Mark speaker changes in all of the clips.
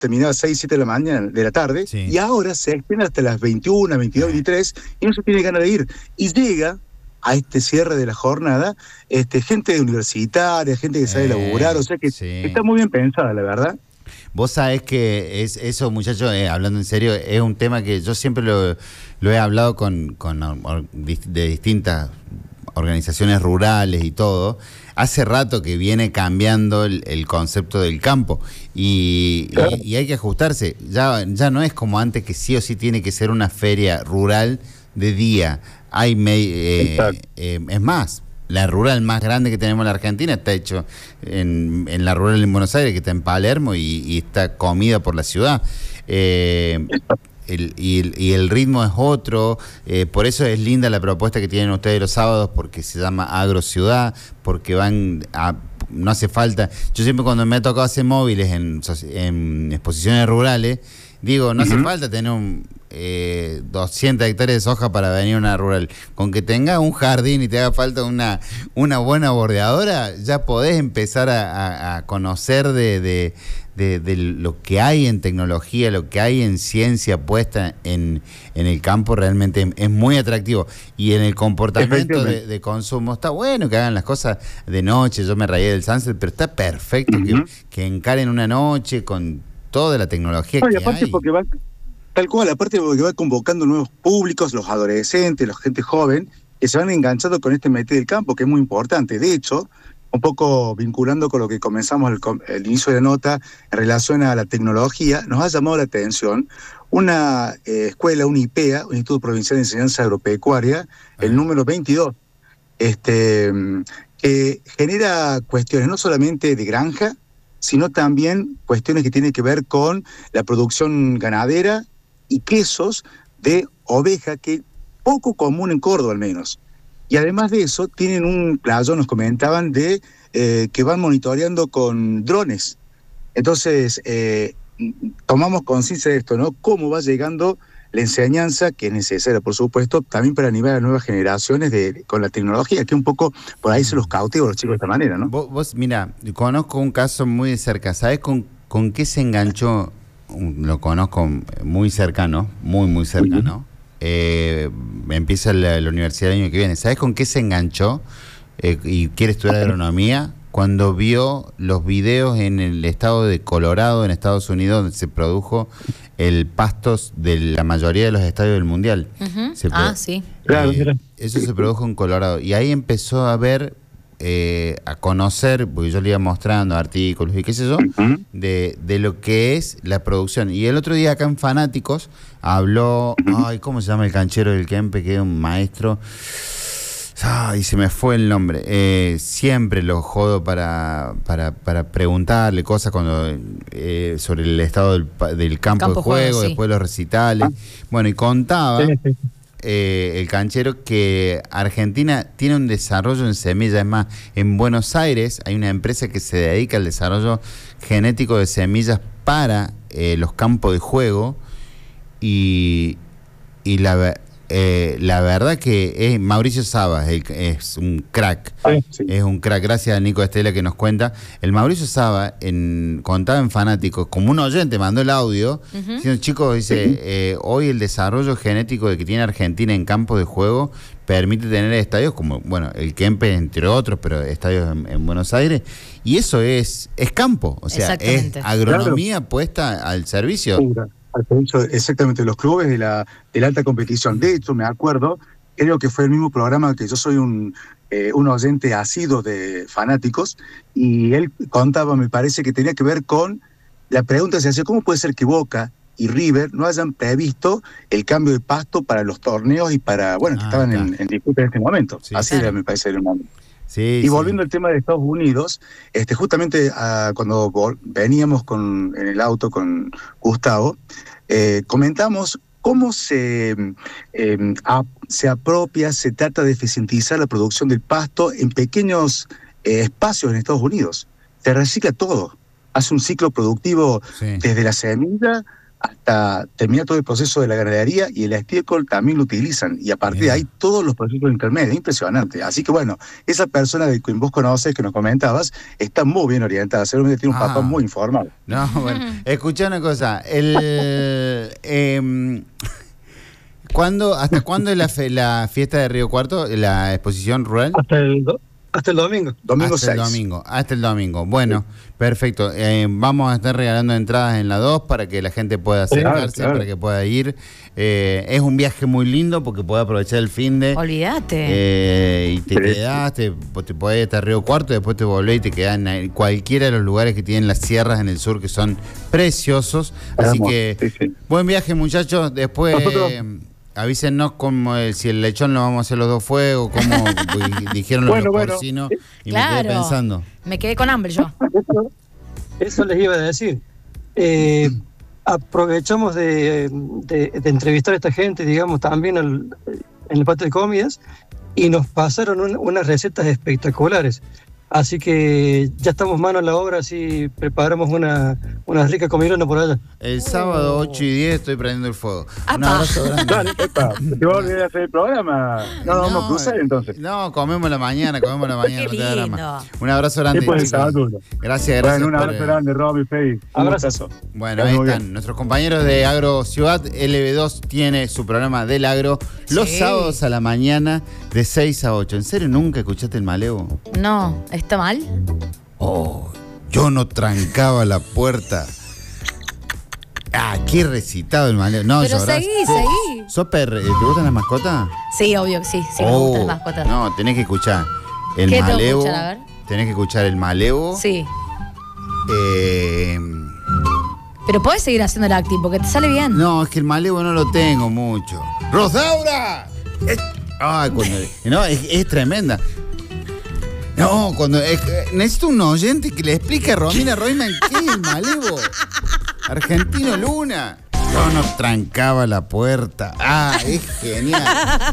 Speaker 1: terminaba a 6, 7 de la mañana, de la tarde,
Speaker 2: Sí.
Speaker 1: y ahora se extiende hasta las 21, 22, 23, y no se tiene ganas de ir. Y llega a este cierre de la jornada, gente universitaria, gente que sabe laburar, o sea que
Speaker 2: Sí.
Speaker 1: está muy bien pensada, la verdad.
Speaker 2: Vos sabés que eso, muchachos, hablando en serio, es un tema que yo siempre lo he hablado de distintas organizaciones rurales y todo. Hace rato que viene cambiando el concepto del campo y hay que ajustarse. Ya no es como antes, que sí o sí tiene que ser una feria rural de día. Es más, la rural más grande que tenemos en la Argentina está hecho en la rural en Buenos Aires, que está en Palermo y está comida por la ciudad. El ritmo es otro, por eso es linda la propuesta que tienen ustedes los sábados, porque se llama Agrociudad, porque no hace falta. Yo siempre, cuando me ha tocado hacer móviles en exposiciones rurales, digo, no hace falta tener 200 hectáreas de soja para venir a una rural. Con que tengas un jardín y te haga falta una buena bordeadora, ya podés empezar a conocer de lo que hay en tecnología, lo que hay en ciencia puesta en el campo. Realmente es muy atractivo. Y en el comportamiento de consumo está bueno que hagan las cosas de noche. Yo me rayé del sunset, pero está perfecto que encaren una noche con toda la tecnología que
Speaker 1: aparte
Speaker 2: hay.
Speaker 1: Porque va, tal cual, aparte porque va convocando nuevos públicos, los adolescentes, la gente joven, que se van enganchando con este métier del campo, que es muy importante. De hecho, un poco vinculando con lo que comenzamos el inicio de la nota en relación a la tecnología, nos ha llamado la atención una escuela, un IPEA, un Instituto Provincial de Enseñanza Agropecuaria, el número 22, que genera cuestiones no solamente de granja, sino también cuestiones que tienen que ver con la producción ganadera y quesos de oveja, que poco común en Córdoba al menos. Y además de eso, tienen un plazo, nos comentaban, de que van monitoreando con drones. Entonces, tomamos conciencia de esto, ¿no? Cómo va llegando la enseñanza, que es necesaria, por supuesto, también para animar a nuevas generaciones con la tecnología, que un poco por ahí se los cautiva a los chicos de esta manera, ¿no?
Speaker 2: Vos mira, conozco un caso muy de cerca. ¿Sabés con qué se enganchó? Lo conozco muy cercano, muy cercano. Empieza la universidad el año que viene. ¿Sabés con qué se enganchó? Y quiere estudiar agronomía. Cuando vio los videos en el estado de Colorado, en Estados Unidos, donde se produjo el pastos de la mayoría de los estadios del Mundial.
Speaker 3: Sí.
Speaker 1: Claro,
Speaker 2: eso se produjo en Colorado. Y ahí empezó a ver, a conocer, porque yo le iba mostrando artículos y qué sé yo, de lo que es la producción. Y el otro día acá en Fanáticos habló, ¿cómo se llama el canchero del Kempe? Que es un maestro. Ay, se me fue el nombre. Siempre lo jodo para preguntarle cosas sobre el estado del campo de juego, después los recitales. Bueno, y contaba el canchero que Argentina tiene un desarrollo en semillas. Es más, en Buenos Aires hay una empresa que se dedica al desarrollo genético de semillas para los campos de juego, y la verdad que es Mauricio Sabas, es un crack. Es un crack. Gracias a Nico Estela que nos cuenta. El Mauricio Sabas contaba en Fanáticos, como un oyente mandó el audio, diciendo, chicos, dice, hoy el desarrollo genético que tiene Argentina en campos de juego permite tener estadios como, bueno, el Kempe, entre otros, pero estadios en Buenos Aires, y eso es campo, o sea, es agronomía puesta al servicio.
Speaker 1: Exactamente, los clubes de la alta competición. De hecho, me acuerdo, creo que fue el mismo programa, que yo soy un oyente asiduo de Fanáticos, y él contaba, me parece que tenía que ver con la pregunta que se hacía: ¿cómo puede ser que Boca y River no hayan previsto el cambio de pasto para los torneos y para, que estaban en disputa en este momento? Así era, me parece, el momento. Y volviendo al tema de Estados Unidos, justamente cuando veníamos en el auto con Gustavo, comentamos cómo se apropia, se trata de eficientizar la producción del pasto en pequeños espacios en Estados Unidos. Se recicla todo, hace un ciclo productivo desde la semilla hasta terminar todo el proceso de la ganadería, y el estiércol también lo utilizan, y a partir de ahí todos los procesos intermedios, impresionante. Así que bueno, esa persona de quien vos conoces, que nos comentabas, está muy bien orientada, seguramente tiene un papá muy informado.
Speaker 2: No, bueno, escuchá una cosa, ¿hasta cuándo es la fiesta de Río Cuarto, la exposición rural?
Speaker 3: Hasta el domingo.
Speaker 2: Hasta el domingo. Bueno, perfecto. Vamos a estar regalando entradas en la 2 para que la gente pueda acercarse, claro. Para que pueda ir. Es un viaje muy lindo porque podés aprovechar el fin de...
Speaker 4: Olvídate.
Speaker 2: Y te quedás, te podés ir hasta Río Cuarto, después te volvés y te quedás en cualquiera de los lugares que tienen las sierras en el sur, que son preciosos. Así que, buen viaje, muchachos. Después... Avísenos si el lechón lo vamos a hacer los dos fuegos, como dijeron los porcinos, y claro, me quedé pensando.
Speaker 4: Me quedé con hambre yo.
Speaker 3: Eso les iba a decir. Aprovechamos de entrevistar a esta gente, digamos, también en el patio de comidas, y nos pasaron unas recetas espectaculares. Así que ya estamos mano a la obra, así preparamos una rica comilona por allá.
Speaker 2: El sábado 8 y 10 estoy prendiendo el fuego. Un abrazo grande.
Speaker 1: ¿Te vas a olvidar hacer el programa? No, vamos a cruzar entonces.
Speaker 2: No, comemos la mañana, no te da drama. Un abrazo grande. Gracias.
Speaker 1: Bueno, un abrazo grande, Romy, Fede.
Speaker 3: Abrazo.
Speaker 2: Bueno, ahí están nuestros compañeros de Agro Ciudad. LB2 tiene su programa del agro los sábados a la mañana de 6 a 8. ¿En serio nunca escuchaste el Malevo?
Speaker 4: No, ¿está mal?
Speaker 2: Yo no trancaba la puerta. Qué recitado el Malevo. No,
Speaker 4: pero seguí.
Speaker 2: ¿Te gustan las mascotas?
Speaker 4: Sí, obvio que sí, me gustan las mascotas.
Speaker 2: No, tenés que escuchar el
Speaker 4: ¿Qué
Speaker 2: Malevo.
Speaker 4: Tengo que escuchar, a ver?
Speaker 2: Tenés que escuchar el Malevo.
Speaker 4: Sí. Pero podés seguir haciendo el acting porque te sale bien.
Speaker 2: No, es que el Malevo no lo tengo mucho. ¡Rosaura! Es tremenda. No, necesito un oyente que le explique a Romina Royman qué es el Malevo. Argentino Luna. Yo no trancaba la puerta. Es genial.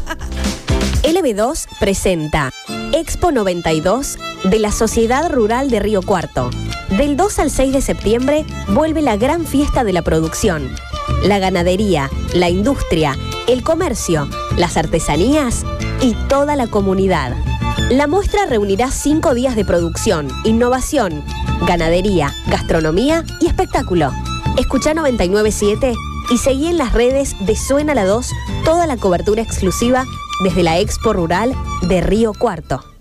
Speaker 5: LB2 presenta Expo 92 de la Sociedad Rural de Río Cuarto. Del 2 al 6 de septiembre vuelve la gran fiesta de la producción. La ganadería, la industria, el comercio, las artesanías y toda la comunidad. La muestra reunirá 5 días de producción, innovación, ganadería, gastronomía y espectáculo. Escuchá 99.7 y seguí en las redes de Suena la 2 toda la cobertura exclusiva desde la Expo Rural de Río Cuarto.